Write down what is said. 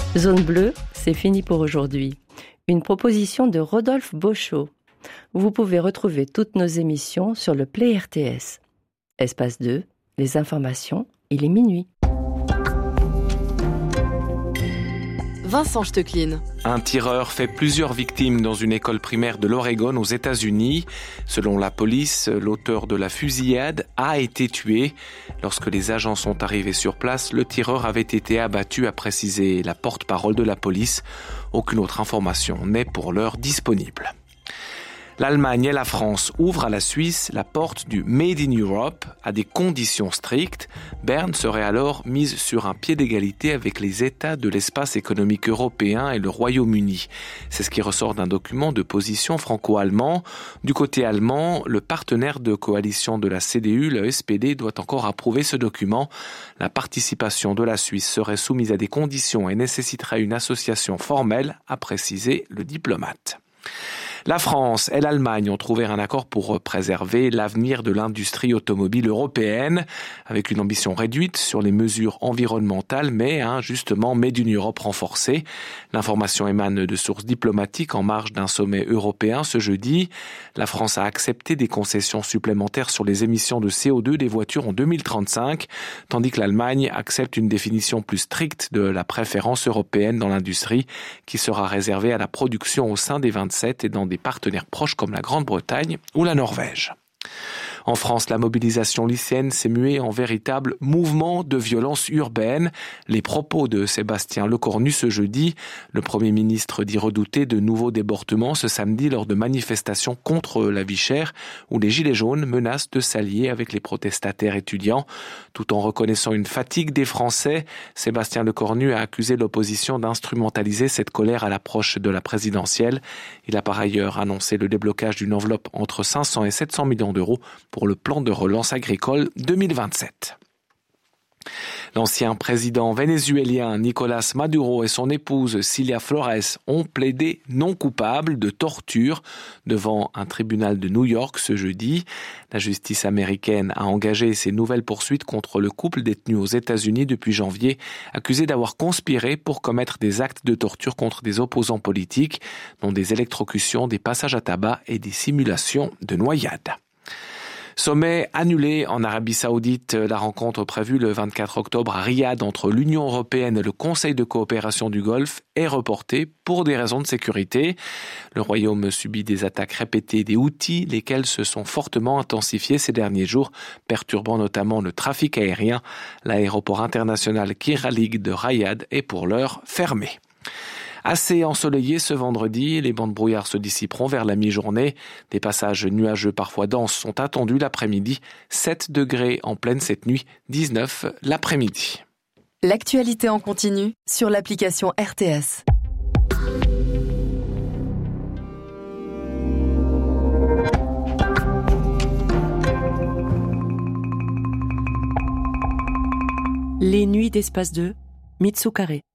Zone bleue, c'est fini pour aujourd'hui. Une proposition de Rodolphe Beauchot. Vous pouvez retrouver toutes nos émissions sur le Play RTS. Espace 2, les informations, il est minuit. Vincent Stecklin. Un tireur fait plusieurs victimes dans une école primaire de l'Oregon aux États-Unis. Selon la police, l'auteur de la fusillade a été tué. Lorsque les agents sont arrivés sur place, le tireur avait été abattu, a précisé la porte-parole de la police. Aucune autre information n'est pour l'heure disponible. L'Allemagne et la France ouvrent à la Suisse la porte du Made in Europe à des conditions strictes. Berne serait alors mise sur un pied d'égalité avec les États de l'espace économique européen et le Royaume-Uni. C'est ce qui ressort d'un document de position franco-allemand. Du côté allemand, le partenaire de coalition de la CDU, le SPD, doit encore approuver ce document. La participation de la Suisse serait soumise à des conditions et nécessiterait une association formelle, a précisé le diplomate. La France et l'Allemagne ont trouvé un accord pour préserver l'avenir de l'industrie automobile européenne, avec une ambition réduite sur les mesures environnementales, mais justement Made in Europe renforcé. L'information émane de sources diplomatiques en marge d'un sommet européen ce jeudi. La France a accepté des concessions supplémentaires sur les émissions de CO2 des voitures en 2035, tandis que l'Allemagne accepte une définition plus stricte de la préférence européenne dans l'industrie, qui sera réservée à la production au sein des 27 et dans des partenaires proches comme la Grande-Bretagne ou la Norvège. En France, la mobilisation lycéenne s'est muée en véritable mouvement de violence urbaine. Les propos de Sébastien Lecornu ce jeudi, le Premier ministre dit redouter de nouveaux débordements ce samedi lors de manifestations contre la vie chère où les Gilets jaunes menacent de s'allier avec les protestataires étudiants. Tout en reconnaissant une fatigue des Français, Sébastien Lecornu a accusé l'opposition d'instrumentaliser cette colère à l'approche de la présidentielle. Il a par ailleurs annoncé le déblocage d'une enveloppe entre 500 et 700 millions d'euros pour le plan de relance agricole 2027. L'ancien président vénézuélien Nicolás Maduro et son épouse Cilia Flores ont plaidé non coupables de torture devant un tribunal de New York ce jeudi. La justice américaine a engagé ses nouvelles poursuites contre le couple détenu aux États-Unis depuis janvier, accusé d'avoir conspiré pour commettre des actes de torture contre des opposants politiques, dont des électrocutions, des passages à tabac et des simulations de noyade. Sommet annulé en Arabie Saoudite. La rencontre prévue le 24 octobre à Riyad entre l'Union européenne et le Conseil de coopération du Golfe est reportée pour des raisons de sécurité. Le Royaume subit des attaques répétées des Houthis, lesquelles se sont fortement intensifiées ces derniers jours, perturbant notamment le trafic aérien. L'aéroport international Kiralig de Riyad est pour l'heure fermé. Assez ensoleillé ce vendredi, les bancs de brouillard se dissiperont vers la mi-journée. Des passages nuageux parfois denses sont attendus l'après-midi. 7 degrés en pleine cette nuit, 19 l'après-midi. L'actualité en continu sur l'application RTS. Les nuits d'Espace 2, Mitsu Carré.